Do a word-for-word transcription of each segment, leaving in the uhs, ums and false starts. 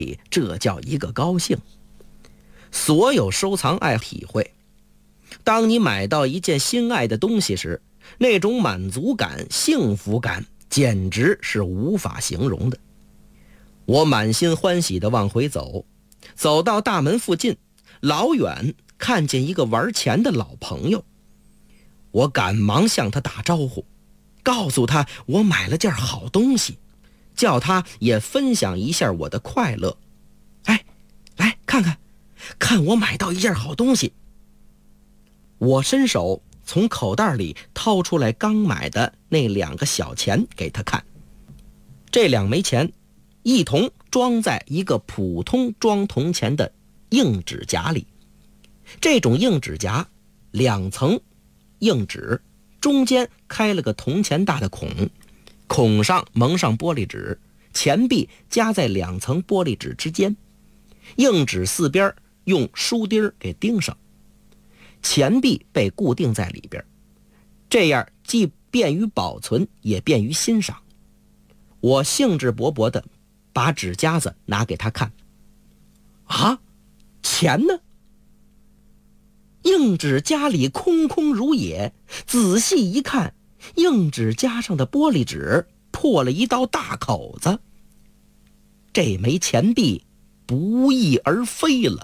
这叫一个高兴。所有收藏爱体会，当你买到一件心爱的东西时，那种满足感、幸福感简直是无法形容的。我满心欢喜地往回走，走到大门附近，老远看见一个玩钱的老朋友，我赶忙向他打招呼，告诉他我买了件好东西，叫他也分享一下我的快乐。哎，来看看，看我买到一件好东西。我伸手从口袋里掏出来刚买的那两个小钱给他看。这两枚钱一同装在一个普通装铜钱的硬纸夹里。这种硬纸夹两层硬纸，中间开了个铜钱大的孔，孔上蒙上玻璃纸，钱币夹在两层玻璃纸之间，硬纸四边用书钉给钉上，钱币被固定在里边，这样既便于保存也便于欣赏。我兴致勃勃地把纸夹子拿给他看。啊，钱呢？硬纸夹里空空如也，仔细一看，硬纸夹上的玻璃纸破了一道大口子，这枚钱币不翼而飞了。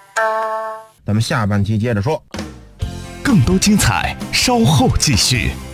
咱们下半期接着说， 更多精彩稍后继续。